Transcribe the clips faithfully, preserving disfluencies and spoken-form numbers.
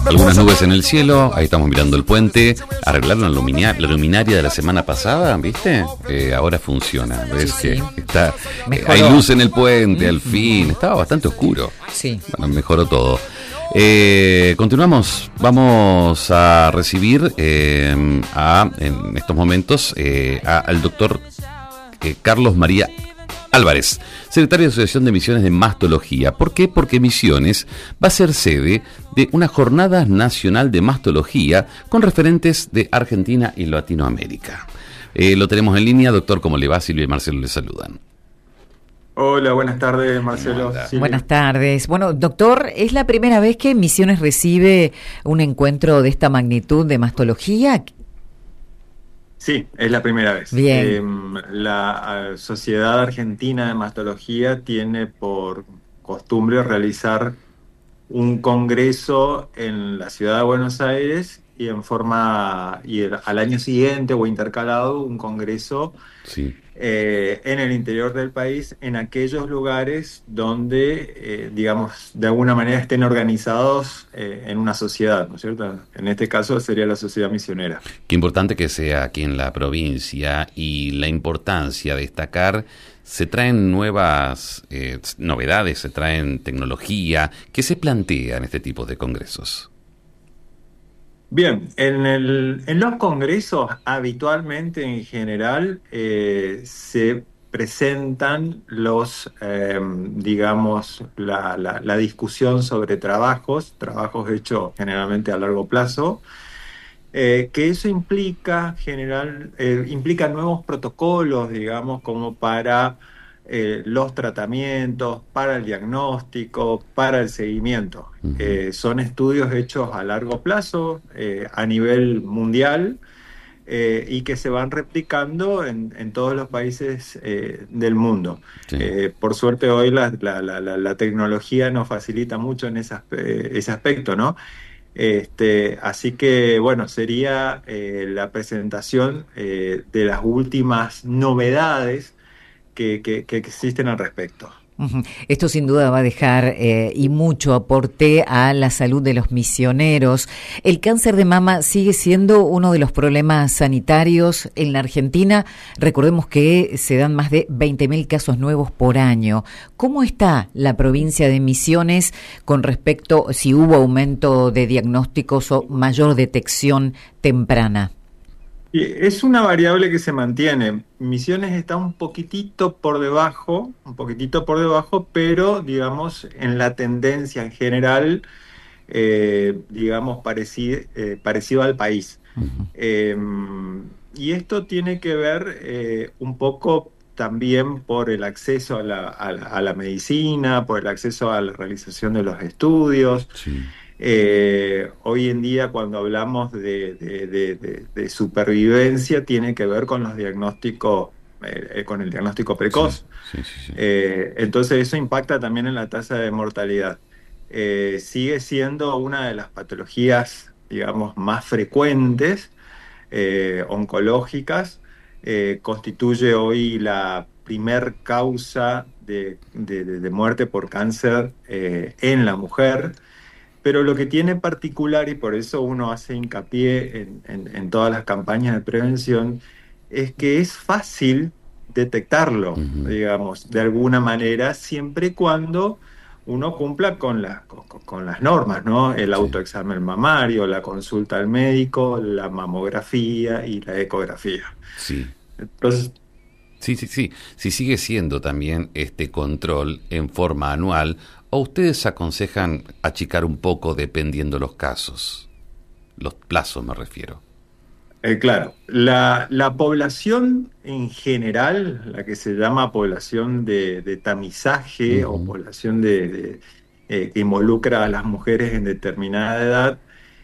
Algunas nubes en el cielo, ahí estamos mirando el puente. Arreglaron la, luminia- la luminaria de la semana pasada, ¿viste? Eh, ahora funciona, ves Sí, sí. que está, eh, Mejoró. hay luz en el puente, al fin. Estaba bastante oscuro. Sí. Bueno, mejoró todo. Eh, continuamos, vamos a recibir eh, a, en estos momentos eh, a- al doctor eh, Carlos María Álvarez, secretario de Asociación de Misiones de Mastología. ¿Por qué? Porque Misiones va a ser sede de una jornada nacional de mastología con referentes de Argentina y Latinoamérica. Eh, lo tenemos en línea, doctor, ¿cómo le va? Silvia y Marcelo le saludan. Hola, buenas tardes, Marcelo. Silvia. Buenas tardes. Bueno, doctor, ¿es la primera vez que Misiones recibe un encuentro de esta magnitud de mastología? Sí, es la primera vez. Bien. Eh, la eh, Sociedad Argentina de Mastología tiene por costumbre realizar un congreso en la ciudad de Buenos Aires y en forma y el- al año siguiente o intercalado un congreso Sí. eh, en el interior del país, en aquellos lugares donde, eh, digamos, de alguna manera estén organizados eh, en una sociedad, ¿no es cierto? En este caso sería la sociedad misionera. Qué importante que sea aquí en la provincia y la importancia de destacar, se traen nuevas eh, novedades, se traen tecnología. ¿Qué se plantea en este tipo de congresos? Bien, en el, en los congresos habitualmente en general eh, se presentan los, eh, digamos, la, la- la discusión sobre trabajos, trabajos hechos generalmente a largo plazo, eh, que eso implica general, eh, implica nuevos protocolos, digamos, como para eh, los tratamientos, para el diagnóstico, para el seguimiento. Ujú. Eh, son estudios hechos a largo plazo, eh, a nivel mundial, eh, y que se van replicando en, en todos los países eh, del mundo. Sí. Eh, por suerte hoy la, la- la- la- la tecnología nos facilita mucho en ese, aspe- ese aspecto, ¿no? Este, así que, bueno, sería eh, la presentación eh, de las últimas novedades que, que- que existen al respecto. Ujú. Esto sin duda va a dejar eh, y mucho aporte a la salud de los misioneros. El cáncer de mama sigue siendo uno de los problemas sanitarios en la Argentina. Recordemos que se dan más de veinte mil casos nuevos por año. ¿Cómo está la provincia de Misiones con respecto si hubo aumento de diagnósticos o mayor detección temprana? Y es una variable que se mantiene. Misiones está un poquitito por debajo, un poquitito por debajo, pero digamos en la tendencia en general, eh, digamos parecido, parecido al país. Eh, y esto tiene que ver eh, un poco también por el acceso a la, a la- a la medicina, por el acceso a la realización de los estudios. Sí. Eh, hoy en día, cuando hablamos de, de- de- de- de supervivencia, tiene que ver con los diagnósticos, eh, eh, con el diagnóstico precoz. Sí, sí, sí. Eh, entonces, eso impacta también en la tasa de mortalidad. Eh, sigue siendo una de las patologías, digamos, más frecuentes, eh, oncológicas. Eh, constituye hoy la primer causa de, de- de- de muerte por cáncer eh, en la mujer. Pero lo que tiene particular, y por eso uno hace hincapié en, en- en todas las campañas de prevención, es que es fácil detectarlo, Ujú. digamos, de alguna manera, siempre y cuando uno cumpla con, las con, con- con las normas, ¿no? El Sí. autoexamen mamario, la consulta al médico, la mamografía y la ecografía. Sí. Entonces, Sí, sí, sí. Si sigue siendo también este control en forma anual, o ustedes aconsejan achicar un poco dependiendo los casos, los plazos me refiero. Eh, claro, la, la población en general, la que se llama población de, de tamizaje o Ujú. población de, de, eh, que involucra a las mujeres en determinada edad,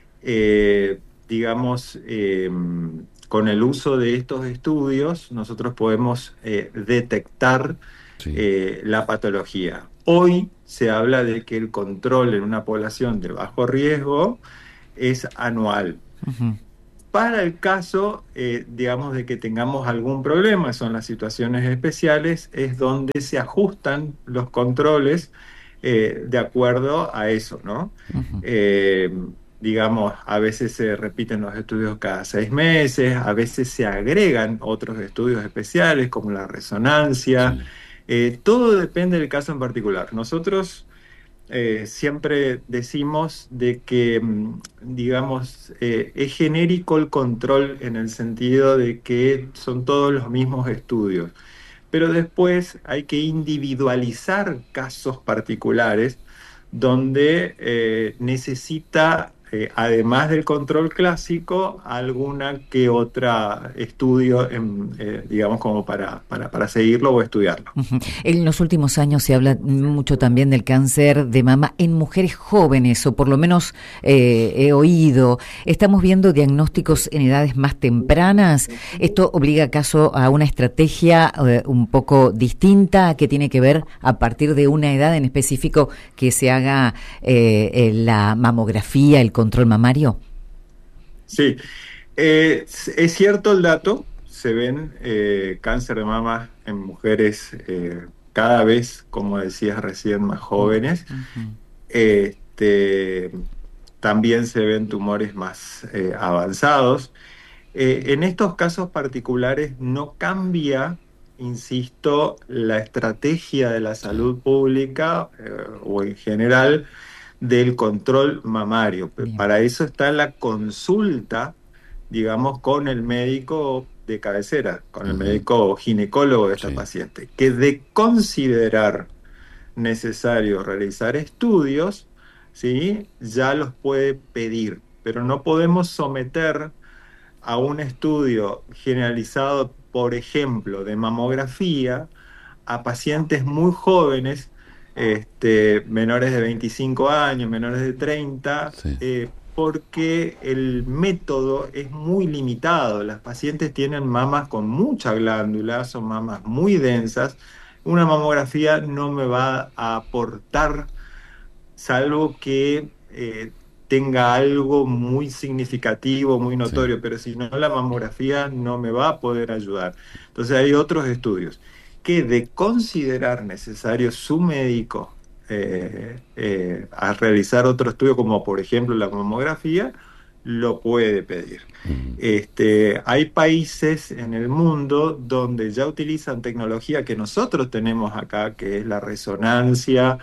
eh, digamos, eh, con el uso de estos estudios, nosotros podemos eh, detectar Sí. eh, la patología. Hoy se habla de que el control en una población de bajo riesgo es anual. Ujú. Para el caso, eh, digamos, de que tengamos algún problema, son las situaciones especiales, es donde se ajustan los controles eh, de acuerdo a eso, ¿no? Ujú. Eh, digamos, a veces se repiten los estudios cada seis meses, a veces se agregan otros estudios especiales como la resonancia. Sí. Eh, todo depende del caso en particular. Nosotros eh, siempre decimos de que, mm, digamos, eh, es genérico el control en el sentido de que son todos los mismos estudios, pero después hay que individualizar casos particulares donde eh, necesita, eh, además del control clásico, alguna que otra estudio, en, eh, digamos, como para, para, para seguirlo o estudiarlo. Uh-huh. En los últimos años se habla mucho también del cáncer de mama en mujeres jóvenes, o por lo menos eh, he oído. Estamos viendo diagnósticos en edades más tempranas. ¿Esto obliga acaso a una estrategia eh, un poco distinta que tiene que ver a partir de una edad en específico que se haga eh, eh, la mamografía, el control mamario? Sí, eh, es cierto el dato, se ven eh, cáncer de mama en mujeres eh, cada vez, como decías recién, más jóvenes. Uh-huh. Este, también se ven tumores más eh, avanzados. Eh, en estos casos particulares no cambia, insisto, la estrategia de la salud pública eh, o en general del control mamario. Bien. Para eso está la consulta, digamos, con el médico de cabecera, con el uh-huh. médico ginecólogo de esta sí. paciente, que de considerar necesario realizar estudios, ¿sí? Ya los puede pedir, pero no podemos someter a un estudio generalizado, por ejemplo, de mamografía, a pacientes muy jóvenes, este, menores de veinticinco años, menores de treinta, sí. eh, porque el método es muy limitado. Las pacientes tienen mamas con mucha glándula, son mamas muy densas. Una mamografía no me va a aportar, salvo que eh, tenga algo muy significativo, muy notorio, sí. pero si no, la mamografía no me va a poder ayudar. Entonces hay otros estudios que, de considerar necesario su médico eh, eh, a realizar otro estudio, como por ejemplo la mamografía, lo puede pedir. Uh-huh. Este, hay países en el mundo donde ya utilizan tecnología que nosotros tenemos acá, que es la resonancia,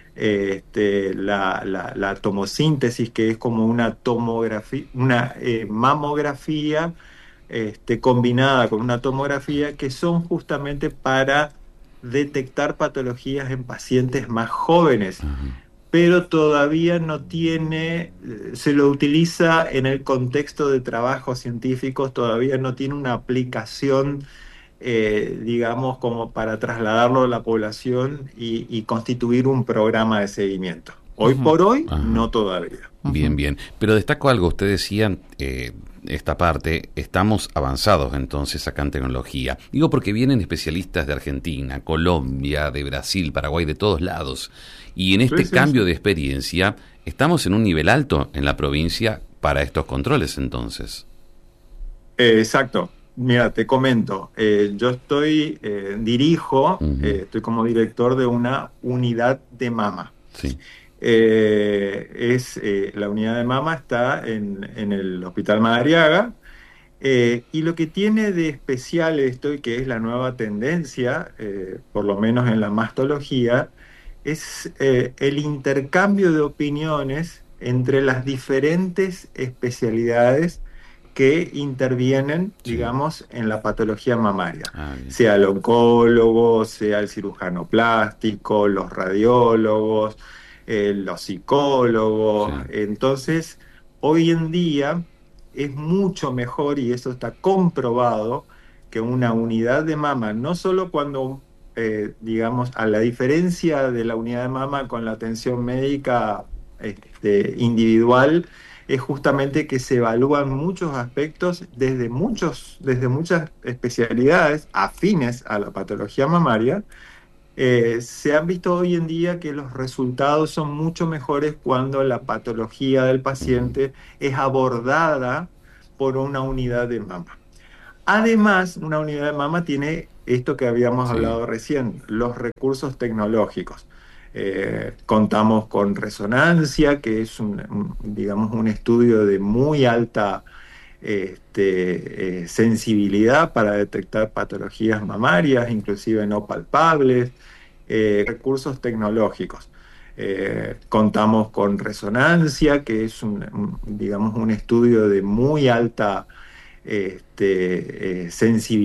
Este, la, la, la tomosíntesis, que es como una tomografía, una eh, mamografía este, combinada con una tomografía, que son justamente para detectar patologías en pacientes más jóvenes. Uh-huh. Pero todavía no tiene, se lo utiliza en el contexto de trabajos científicos, todavía no tiene una aplicación Eh, digamos, como para trasladarlo a la población y, y constituir un programa de seguimiento. Hoy uh-huh. por hoy, uh-huh. no todavía. Bien, bien. Pero destaco algo, usted decía, eh, esta parte, estamos avanzados entonces acá en tecnología. Digo porque vienen especialistas de Argentina, Colombia, de Brasil, Paraguay, de todos lados. Y en este sí, sí, cambio sí. de experiencia, estamos en un nivel alto en la provincia para estos controles entonces. Eh, exacto. Mira, te comento, eh, yo estoy, eh, dirijo, uh-huh. eh, estoy como director de una unidad de mama. Sí. Eh, es, eh, la unidad de mama está en, en el Hospital Madariaga, eh, y lo que tiene de especial esto, y que es la nueva tendencia, eh, por lo menos en la mastología, es eh, el intercambio de opiniones entre las diferentes especialidades que intervienen, sí. digamos, en la patología mamaria. Ah, sea el oncólogo, sea el cirujano plástico, los radiólogos, eh, los psicólogos. Sí. Entonces, hoy en día es mucho mejor, y eso está comprobado, que una unidad de mama, no solo cuando, eh, digamos, a la diferencia de la unidad de mama con la atención médica este, individual, es justamente que se evalúan muchos aspectos desde, muchos, desde muchas especialidades afines a la patología mamaria. Eh, se han visto hoy en día que los resultados son mucho mejores cuando la patología del paciente es abordada por una unidad de mama. Además, una unidad de mama tiene esto que habíamos sí. hablado recién, los recursos tecnológicos. Eh, contamos con resonancia, que es un, un, digamos, un estudio de muy alta este, eh, sensibilidad para detectar patologías mamarias, inclusive no palpables, eh, recursos tecnológicos. Eh, contamos con resonancia, que es un, un, digamos, un estudio de muy alta este, eh, sensibilidad